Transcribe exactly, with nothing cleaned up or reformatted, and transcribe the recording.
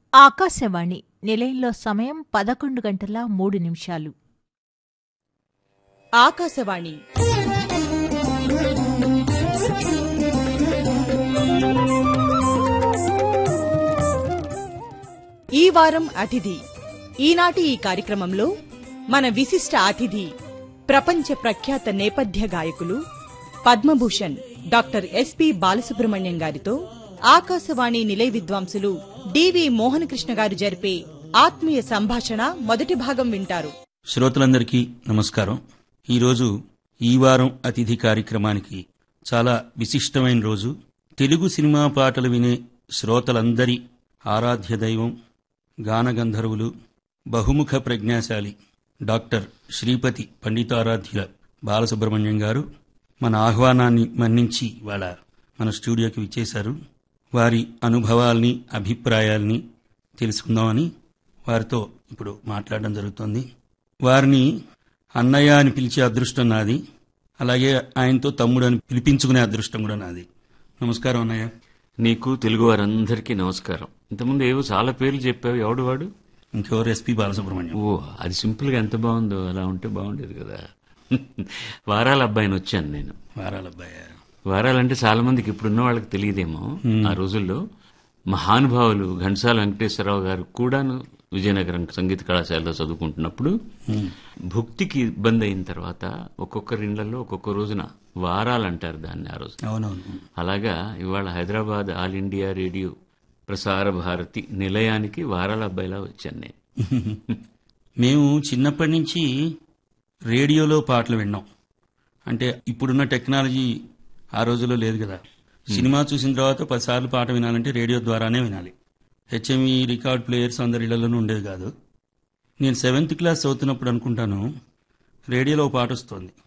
ఆకాశవాణి నిలయంలో సమయం పదకొండు గంటల మూడు నిమిషాలు. ఆకాశవాణి ఈ వారం అతిథి. ఈనాటి ఈ కార్యక్రమంలో మన విశిష్ట అతిథి ప్రపంచ ప్రఖ్యాత నేపథ్య గాయకులు పద్మభూషణ్ డాక్టర్ ఎస్పి బాలసుబ్రహ్మణ్యం గారితో ఆకాశవాణి నిలయ విద్వాంసులు డివి మోహనకృష్ణ గారు జరిపే ఆత్మీయ సంభాషణ మొదటి భాగం వింటారు. శ్రోతలందరికీ నమస్కారం. ఈరోజు ఈ వారం అతిథి కార్యక్రమానికి చాలా విశిష్టమైన రోజు. తెలుగు సినిమా పాటలు వినే శ్రోతలందరి ఆరాధ్య దైవం, గానగంధర్వులు, బహుముఖ ప్రజ్ఞాశాలి డాక్టర్ శ్రీపతి పండితారాధ్యుల బాలసుబ్రహ్మణ్యం గారు మన ఆహ్వానాన్ని మన్నించి వాళ్ళ మన స్టూడియోకి విచ్చేశారు. వారి అనుభవాల్ని, అభిప్రాయాల్ని తెలుసుకుందామని వారితో ఇప్పుడు మాట్లాడడం జరుగుతుంది. వారిని అన్నయ్య అని పిలిచే అదృష్టం నాది, అలాగే ఆయనతో తమ్ముడు అని పిలిపించుకునే అదృష్టం కూడా నాది. నమస్కారం అన్నయ్య. నీకు, తెలుగు వారందరికీ నమస్కారం. ఇంతకుముందు ఏవో చాలా పేర్లు చెప్పావు, ఎవడు వాడు? ఇంకెవరు? ఎస్పి బాలసుబ్రహ్మణ్యం. ఓ, అది సింపుల్ గా ఎంత బాగుందో. అలా ఉంటే బాగుండేది కదా. వారాల అబ్బాయిని వచ్చాను నేను. వారాల అబ్బాయి. వారాలంటే చాలా మందికి ఇప్పుడున్న వాళ్ళకి తెలియదేమో. ఆ రోజుల్లో మహానుభావులు ఘంటసాల వెంకటేశ్వరరావు గారు కూడాను విజయనగరం సంగీత కళాశాలలో చదువుకుంటున్నప్పుడు భుక్తికి ఇబ్బంది అయిన తర్వాత ఒక్కొక్కరి ఇళ్లలో ఒక్కొక్క రోజున వారాలు అంటారు దాన్ని ఆ రోజు. అవునవును. అలాగా ఇవాళ Hyderabad all India radio Prasar Bharati నిలయానికి వారాల అబ్బాయిలా వచ్చాను నేను. మేము చిన్నప్పటి నుంచి రేడియోలో పాటలు విన్నాం. అంటే ఇప్పుడున్న టెక్నాలజీ ఆ రోజుల్లో లేదు కదా. సినిమా చూసిన తర్వాత పదిసార్లు పాట వినాలంటే రేడియో ద్వారానే వినాలి. హెచ్ఎంఈ రికార్డ్ ప్లేయర్స్ అందరి ఇళ్లలోనూ ఉండేది కాదు. నేను సెవెంత్ క్లాస్ చదువుతున్నప్పుడు అనుకుంటాను రేడియోలో పాట వస్తుంది.